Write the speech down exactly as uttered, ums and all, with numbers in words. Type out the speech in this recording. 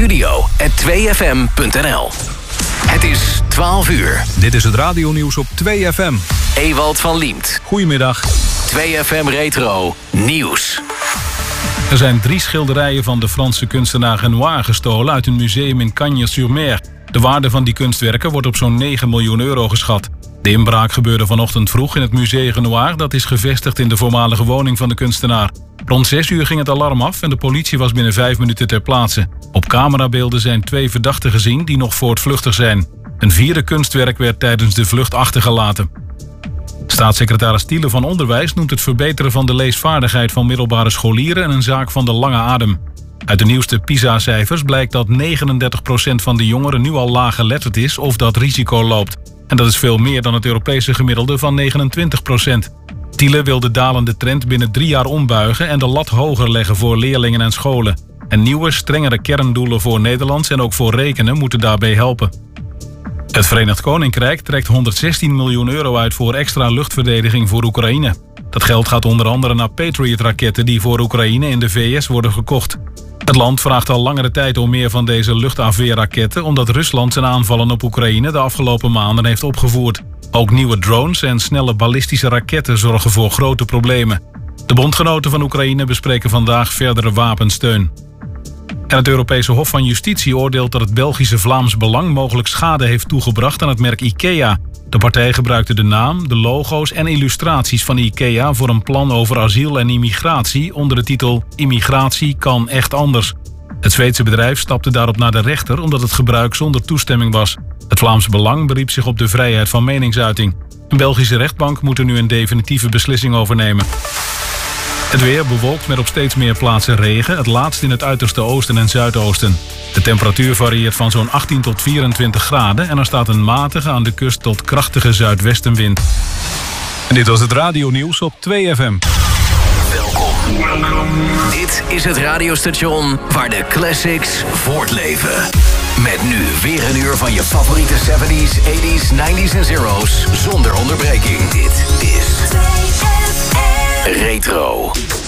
studio at twee f m punt n l. Het is twaalf uur. Dit is het radionieuws op twee F M. Ewald van Liemt. Goedemiddag. twee F M Retro Nieuws. Er zijn drie schilderijen van de Franse kunstenaar Renoir gestolen uit een museum in Cagnes-sur-Mer. De waarde van die kunstwerken wordt op zo'n negen miljoen euro geschat. De inbraak gebeurde vanochtend vroeg in het Musée Renoir. Dat is gevestigd in de voormalige woning van de kunstenaar. Rond zes uur ging het alarm af en de politie was binnen vijf minuten ter plaatse. Op camerabeelden zijn twee verdachten gezien die nog voortvluchtig zijn. Een vierde kunstwerk werd tijdens de vlucht achtergelaten. Staatssecretaris Thiele van Onderwijs noemt het verbeteren van de leesvaardigheid van middelbare scholieren een zaak van de lange adem. Uit de nieuwste PISA-cijfers blijkt dat negenendertig procent van de jongeren nu al laaggeletterd is of dat risico loopt. En dat is veel meer dan het Europese gemiddelde van negenentwintig procent. Thiele wil de dalende trend binnen drie jaar ombuigen en de lat hoger leggen voor leerlingen en scholen. En nieuwe, strengere kerndoelen voor Nederlands en ook voor rekenen moeten daarbij helpen. Het Verenigd Koninkrijk trekt honderdzestien miljoen euro uit voor extra luchtverdediging voor Oekraïne. Dat geld gaat onder andere naar Patriot-raketten die voor Oekraïne in de V S worden gekocht. Het land vraagt al langere tijd om meer van deze luchtafweerraketten, omdat Rusland zijn aanvallen op Oekraïne de afgelopen maanden heeft opgevoerd. Ook nieuwe drones en snelle ballistische raketten zorgen voor grote problemen. De bondgenoten van Oekraïne bespreken vandaag verdere wapensteun. En het Europese Hof van Justitie oordeelt dat het Belgische Vlaams Belang mogelijk schade heeft toegebracht aan het merk IKEA. De partij gebruikte de naam, de logo's en illustraties van IKEA voor een plan over asiel en immigratie onder de titel Immigratie kan echt anders. Het Zweedse bedrijf stapte daarop naar de rechter omdat het gebruik zonder toestemming was. Het Vlaams Belang beriep zich op de vrijheid van meningsuiting. Een Belgische rechtbank moet er nu een definitieve beslissing over nemen. Het weer bewolkt met op steeds meer plaatsen regen, het laatst in het uiterste oosten en zuidoosten. De temperatuur varieert van zo'n achttien tot vierentwintig graden en er staat een matige aan de kust tot krachtige zuidwestenwind. En dit was het radionieuws op twee F M. Welkom. Dit is het radiostation waar de classics voortleven. Met nu weer een uur van je favoriete zeventies, tachtiger, negentiger en zero's zonder onderbreking. Dit is Retro.